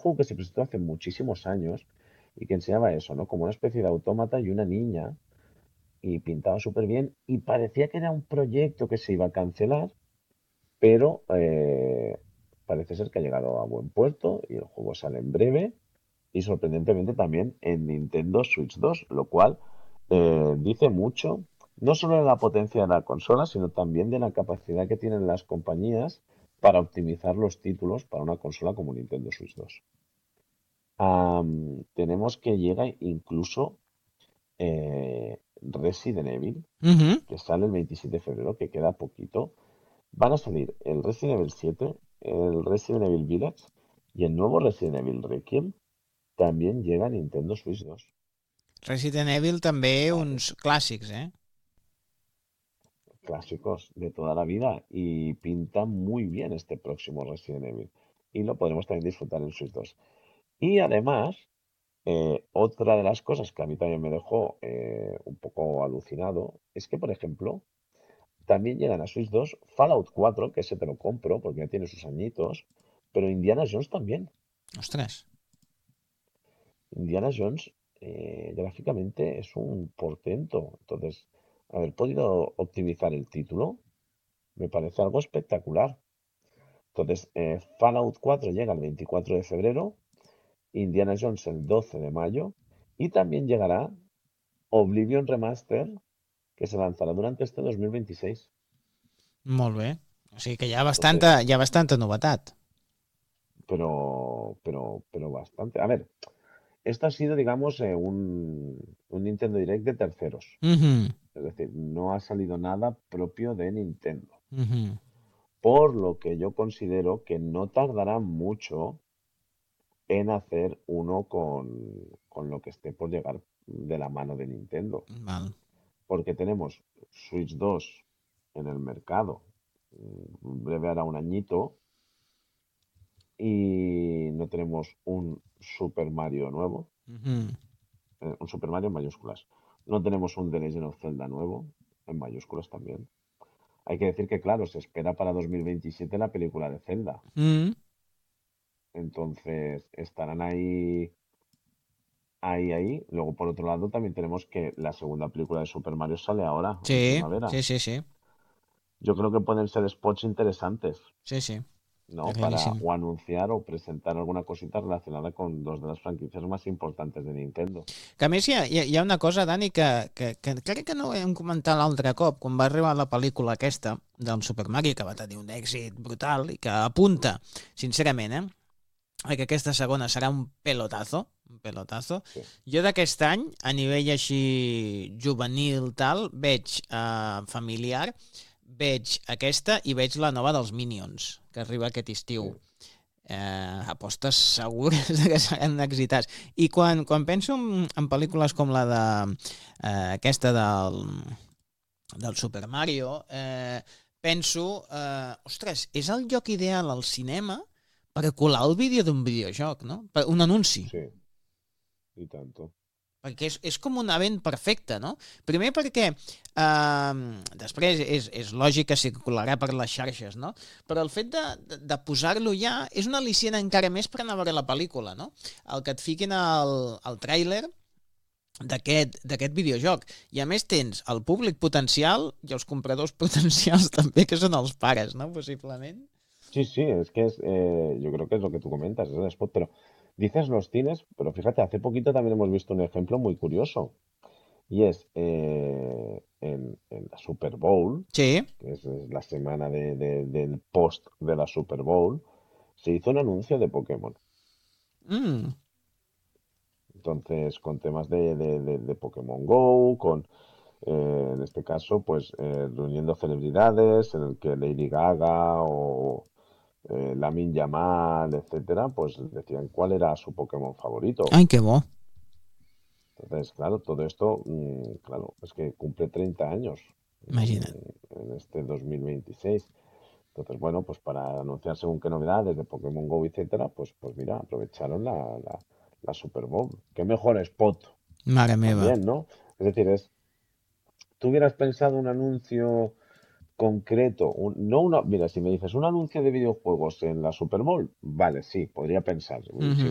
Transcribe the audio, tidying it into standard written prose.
juego que se presentó hace muchísimos años y que enseñaba eso, ¿no? Como una especie de autómata y una niña y pintaba súper bien y parecía que era un proyecto que se iba a cancelar, pero parece ser que ha llegado a buen puerto y el juego sale en breve y sorprendentemente también en Nintendo Switch 2, lo cual dice mucho, no solo de la potencia de la consola, sino también de la capacidad que tienen las compañías para optimizar los títulos para una consola como Nintendo Switch 2. Tenemos que llega incluso Resident Evil, Ujú. que sale el 27 de febrero, que queda poquito. Van a salir el Resident Evil 7, el Resident Evil Village y el nuevo Resident Evil Requiem también llega a Nintendo Switch 2. Resident Evil també Vale, uns clàssics, eh? clásicos de toda la vida y pinta muy bien este próximo Resident Evil. Y lo podremos también disfrutar en Switch 2. Y además, otra de las cosas que a mí también me dejó un poco alucinado es que, por ejemplo, también llegan a Switch 2 Fallout 4, que ese te lo compro porque ya tiene sus añitos, pero Indiana Jones también. Ostres. Indiana Jones gráficamente es un portento. Entonces, haber podido optimizar el título me parece algo espectacular. Entonces, Fallout 4 llega el 24 de febrero, Indiana Jones el 12 de mayo y también llegará Oblivion Remaster, que se lanzará durante este 2026. Molt bé. O sigui que Entonces, hi ha bastanta novetat. pero bastante. A ver, esto ha sido, digamos, un Nintendo Direct de terceros. Mhm. Es decir, no ha salido nada propio de Nintendo. Mhm. Por lo que yo considero que no tardará mucho en hacer uno con lo que esté por llegar de la mano de Nintendo. Val. Porque tenemos Switch 2 en el mercado, breve hará un añito, y no tenemos un Super Mario nuevo, Mhm. un Super Mario en mayúsculas. No tenemos un The Legend of Zelda nuevo, en mayúsculas también. Hay que decir que, claro, se espera para 2027 la película de Zelda. Mhm. Entonces, estarán ahí. Luego, por otro lado, también tenemos que la segunda película de Super Mario sale ahora, en Sí, primavera. sí, sí, sí. Yo creo que pueden ser spots interesantes, Sí, sí. ¿no? És Para claríssim. o anunciar o presentar alguna cosita relacionada con dos de las franquicias más importantes de Nintendo. Que a més hi ha una cosa, Dani, que crec que no ho hem comentat l'altre cop, quan va arribar la pel·lícula aquesta del Super Mario, que va tenir un èxit brutal i que apunta, sincerament, que aquesta segona serà un pelotazo. Sí. Jo d'aquest any, a nivell així juvenil tal, veig familiar, veig aquesta i veig la nova dels Minions, que arriba aquest Sí. estiu. Apostes segures de que seran excitats. I quan penso en pel·lícules com la de aquesta del Super Mario, penso, ostres, és el lloc ideal al cinema per colar el vídeo d'un videojoc, no? Per un anunci. Sí, y tanto. Perquè és com un event perfecte, no? Primer perquè després és lògic que circularà per les xarxes, no? Però el fet de posar-lo ja és una al·licient encara més per anar a veure la pel·lícula, no? El que et fiquin el tràiler d'aquest videojoc. I a més tens el públic potencial i els compradors potencials també, que són els pares, no? Possiblement. Sí, sí, es que yo creo que es lo que tú comentas, es el spot, pero dices los cines, pero fíjate, hace poquito también hemos visto un ejemplo muy curioso, y es en la Super Bowl, Sí. que es la semana del post de la Super Bowl, se hizo un anuncio de Pokémon. Mm. Entonces, con temas de Pokémon Go, en este caso, pues reuniendo celebridades, en el que Lady Gaga o Lamine Yamal, etcétera, pues decían cuál era su Pokémon favorito. Ai, que bo. Entonces, claro, todo esto, claro, es que cumple 30 años Imagina't. en este 2026. Entonces, bueno, pues para anunciar según qué novedades de Pokémon Go, etcétera, pues mira, aprovecharon la Super Bowl. Qué mejor spot Mare meva. también, ¿no? Es decir, tú hubieras pensado un anuncio concreto, no una, mira, si me dices un anuncio de videojuegos en la Super Bowl, vale, sí, podría pensar. Si Mhm.